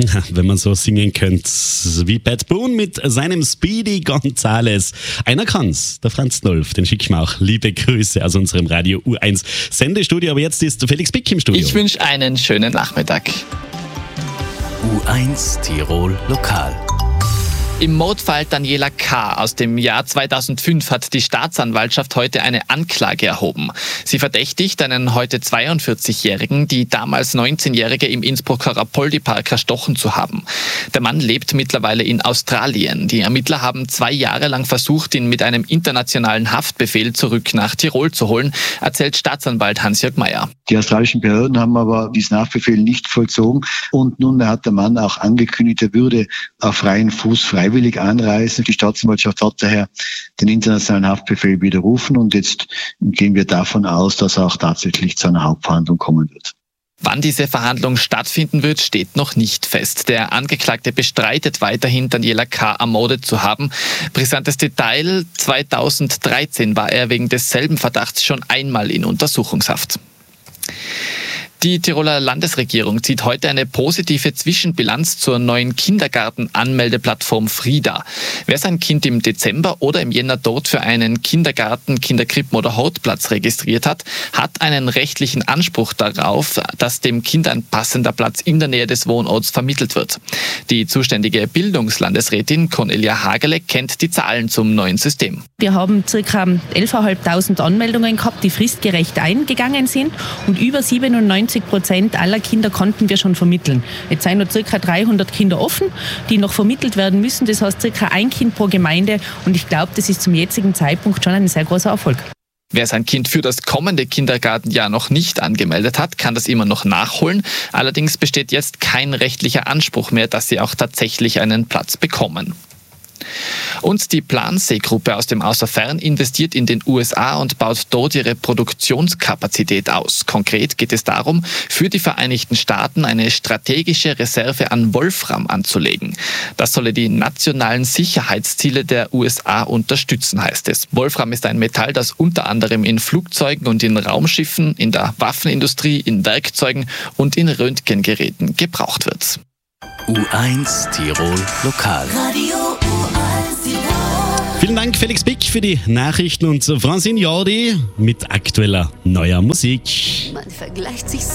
Wenn man so singen könnte, wie Pat Boone mit seinem Speedy Gonzales. Einer kann's, der Franz Nolf, den schicken wir auch liebe Grüße aus unserem Radio U1 Sendestudio. Aber jetzt ist Felix Bick im Studio. Ich wünsche einen schönen Nachmittag. U1 Tirol Lokal. Im Mordfall Daniela K. aus dem Jahr 2005 hat die Staatsanwaltschaft heute eine Anklage erhoben. Sie verdächtigt einen heute 42-Jährigen, die damals 19-Jährige im Innsbrucker Rapoldi-Park erstochen zu haben. Der Mann lebt mittlerweile in Australien. Die Ermittler haben 2 Jahre lang versucht, ihn mit einem internationalen Haftbefehl zurück nach Tirol zu holen, erzählt Staatsanwalt Hans-Jörg Meyer. Die australischen Behörden haben aber diesen Haftbefehl nicht vollzogen und nun hat der Mann auch angekündigt, er würde auf freien Fuß freiwillig anreisen. Die Staatsanwaltschaft hat daher den internationalen Haftbefehl widerrufen und jetzt gehen wir davon aus, dass er auch tatsächlich zu einer Hauptverhandlung kommen wird. Wann diese Verhandlung stattfinden wird, steht noch nicht fest. Der Angeklagte bestreitet weiterhin, Daniela K. ermordet zu haben. Brisantes Detail: 2013 war er wegen desselben Verdachts schon einmal in Untersuchungshaft. Die Tiroler Landesregierung zieht heute eine positive Zwischenbilanz zur neuen Kindergarten-Anmeldeplattform Frida. Wer sein Kind im Dezember oder im Jänner dort für einen Kindergarten, Kinderkrippen oder Hortplatz registriert hat, hat einen rechtlichen Anspruch darauf, dass dem Kind ein passender Platz in der Nähe des Wohnorts vermittelt wird. Die zuständige Bildungslandesrätin Cornelia Hagele kennt die Zahlen zum neuen System. Wir haben ca. 11.500 Anmeldungen gehabt, die fristgerecht eingegangen sind, und über 97% aller Kinder konnten wir schon vermitteln. Jetzt sind noch ca. 300 Kinder offen, die noch vermittelt werden müssen. Das heißt ca. 1 Kind pro Gemeinde, und ich glaube, das ist zum jetzigen Zeitpunkt schon ein sehr großer Erfolg. Wer sein Kind für das kommende Kindergartenjahr noch nicht angemeldet hat, kann das immer noch nachholen. Allerdings besteht jetzt kein rechtlicher Anspruch mehr, dass sie auch tatsächlich einen Platz bekommen. Und die Plansee-Gruppe aus dem Außerfern investiert in den USA und baut dort ihre Produktionskapazität aus. Konkret geht es darum, für die Vereinigten Staaten eine strategische Reserve an Wolfram anzulegen. Das solle die nationalen Sicherheitsziele der USA unterstützen, heißt es. Wolfram ist ein Metall, das unter anderem in Flugzeugen und in Raumschiffen, in der Waffenindustrie, in Werkzeugen und in Röntgengeräten gebraucht wird. U1 Tirol Lokal. Vielen Dank, Felix Bick, für die Nachrichten und Francine Jordi mit aktueller neuer Musik. Man vergleicht sich